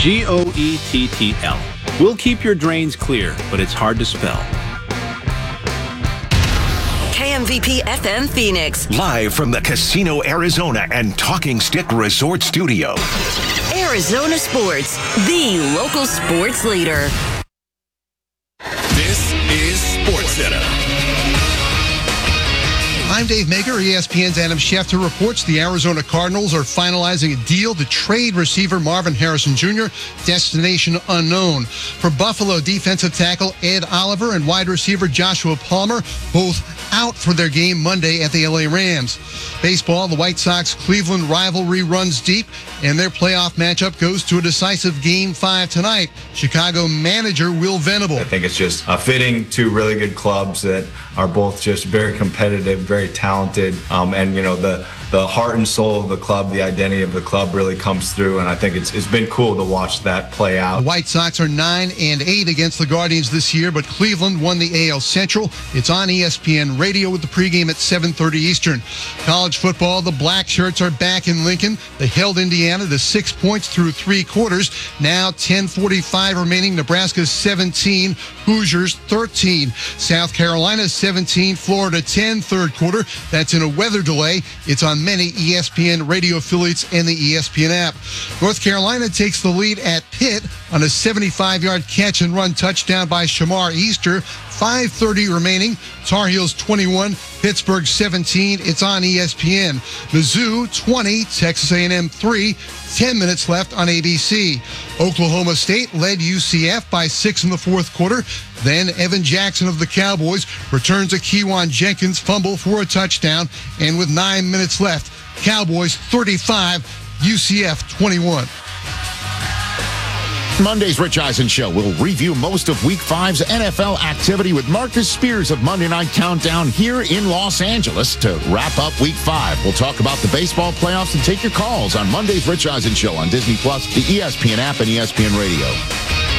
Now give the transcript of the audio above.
Goettl. We'll keep your drains clear, but it's hard to spell. KMVP FM Phoenix. Live from the Casino Arizona and Talking Stick Resort Studio. Arizona Sports, the local sports leader. This is SportsCenter. I'm Dave Maker. ESPN's Adam Schefter reports the Arizona Cardinals are finalizing a deal to trade receiver Marvin Harrison Jr., destination unknown. For Buffalo, defensive tackle Ed Oliver and wide receiver Joshua Palmer, both out for their game Monday at the LA Rams. Baseball, the White Sox-Cleveland rivalry runs deep, and their playoff matchup goes to a decisive Game 5 tonight. Chicago manager Will Venable. I think it's just fitting two really good clubs that are both just very competitive, very talented, and the heart and soul of the club, the identity of the club really comes through, and I think it's been cool to watch that play out. The White Sox are 9-8 against the Guardians this year, but Cleveland won the AL Central. It's on ESPN Radio with the pregame at 7:30 Eastern. College football, the Black Shirts are back in Lincoln. They held Indiana to 6 points through 3 quarters. Now 10:45 remaining. Nebraska 17, Hoosiers 13. South Carolina 17, Florida 10, third quarter. That's in a weather delay. It's on many ESPN radio affiliates and the ESPN app. North Carolina takes the lead at Pitt on a 75-yard catch and run touchdown by Shamar Easter. 5:30 remaining. Tar Heels 21, Pittsburgh 17. It's on ESPN. Mizzou 20, Texas A&M 3. 10 minutes left on ABC. Oklahoma State led UCF by 6 in the fourth quarter. Then Evan Jackson of the Cowboys returns a Kejuan Jenkins fumble for a touchdown. And with 9 minutes left, Cowboys 35, UCF 21. Monday's Rich Eisen Show will review most of Week 5's NFL activity with Marcus Spears of Monday Night Countdown here in Los Angeles to wrap up Week 5. We'll talk about the baseball playoffs and take your calls on Monday's Rich Eisen Show on Disney+, the ESPN app, and ESPN Radio.